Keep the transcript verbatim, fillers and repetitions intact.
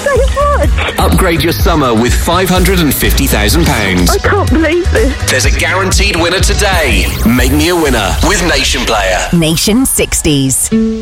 so much. Upgrade your summer with five hundred fifty thousand pounds. I can't believe this. There's a guaranteed winner today. Make me a winner with Nation Player. Nation sixties.